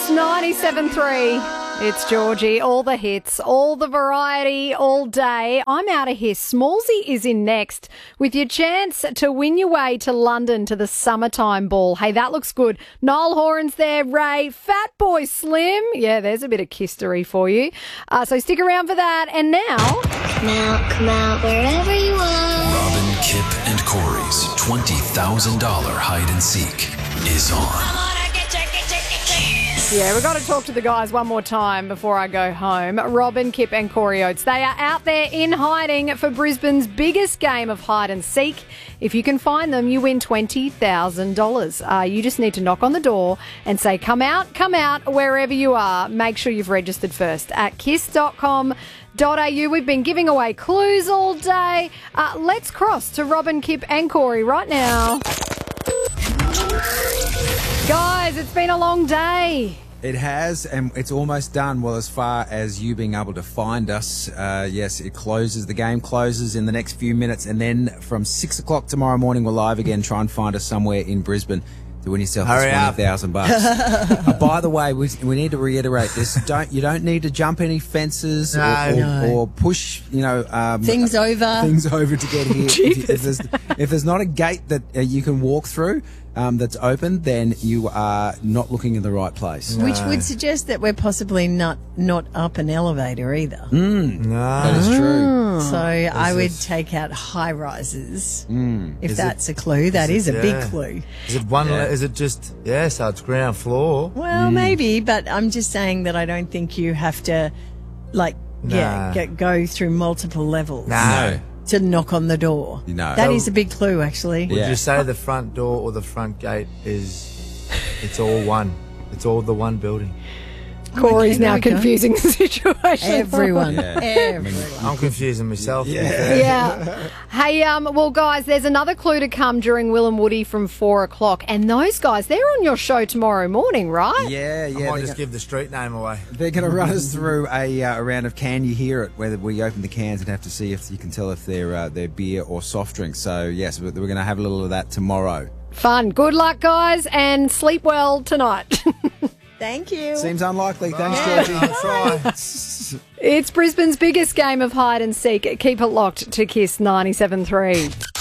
Kiss 97.3. It's Georgie. All the hits, all the variety, all day. I'm out of here. Smallsy is in next with your chance to win your way to London to the summertime ball. Hey, that looks good. Niall Horan's there, Ray, Fatboy Slim. Yeah, there's a bit of kistery for you. So stick around for that. And now... Come out wherever you are. Robin, Kip and Corey's $20,000 hide and seek is on. Yeah, we've got to talk to the guys one more time before I go home. Robin, Kip and Corey Oates. They are out there in hiding for Brisbane's biggest game of hide and seek. If you can find them, you win $20,000. You just need to knock on the door and say, come out, wherever you are. Make sure you've registered first at kiss.com.au. We've been giving away clues all day. Let's cross to Robin, Kip and Corey right now. Guys, it's been a long day. It has, and it's almost done. Well, as far as you being able to find us, yes, it closes. The game closes in the next few minutes, and then from 6 o'clock tomorrow morning, we're live again. Try and find us somewhere in Brisbane to win yourself $20,000. By the way, we need to reiterate this: you don't need to jump any fences or push, things over to get here. if there's not a gate that you can walk through. That's open, then you are not looking in the right place. Which would suggest that we're possibly not up an elevator either. That is true. So I would take out high rises. If that's a clue, that is a big clue. Is it one? Is it just so it's ground floor? Well, maybe, but I'm just saying that I don't think you have to go through multiple levels. No. To knock on the door. That is a big clue, actually. Would you say the front door or the front gate it's all one? It's all the one building. Corey's now confusing the situation. Everyone. I'm confusing myself. Yeah. Hey, well, guys, there's another clue to come during Will and Woody from 4 o'clock. And those guys, they're on your show tomorrow morning, right? Yeah. I might just give the street name away. They're going to run us through a round of Can You Hear It, where we open the cans and have to see if you can tell if they're beer or soft drinks. So, yes, we're going to have a little of that tomorrow. Fun. Good luck, guys, and sleep well tonight. Thank you. Seems unlikely. Thanks, Georgie. I'll try. It's Brisbane's biggest game of hide and seek. Keep it locked to Kiss 97.3.